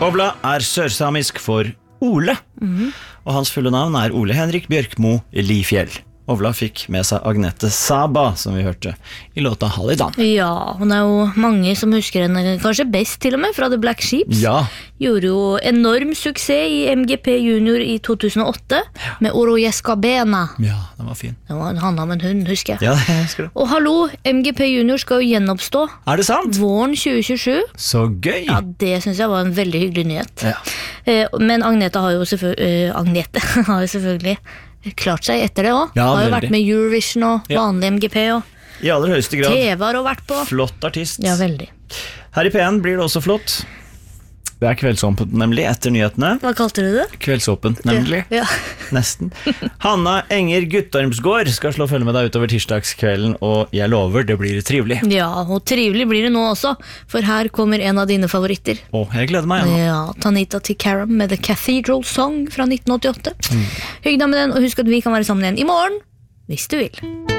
Ovla sørsamisk for Ole, og hans fulle navn Ole Henrik Bjørkmo Lifjell. Ovla fikk med seg Agnete Saba, som vi hørte i låta Hallidan. Ja, hun jo mange som husker henne, kanskje best til og med, fra The Black Sheeps. Ja. Gjorde jo enorm suksess i MGP Junior i 2008, med Orojeska Bena. Ja, den var fin. Det var en handa med en hund, husker jeg. Ja, jeg husker det. Og hallo, MGP Junior skal jo gjenoppstå. Det sant? Våren 2027. Så gøy! Ja, det synes jeg var en veldig hyggelig nyhet. Ja. Men Agnete har jo selvfølgelig klart seg etter det også. Ja, har jo veldig. vært med Eurovision og vanlig MGP og I aller høyeste grad. TV har hun vært på. Flott artist. Ja, veldig. Her i P1 blir det også flott. Det kveldsåpent, nemlig, etter nyhetene. Hva kalte du det? Kveldsåpent, nemlig. Ja. Nesten. Hanna Enger Guttormsgård skal slå følge med deg utover tirsdagskvelden, og jeg lover, det blir trivelig. Ja, og trivelig blir det nå også, for her kommer en av dine favoritter. Jeg gleder meg, Anna. Ja, Tanita Tikaram med The Cathedral Song fra 1988. Hygg deg med den, og husk at vi kan være sammen igjen i morgen, hvis du vil.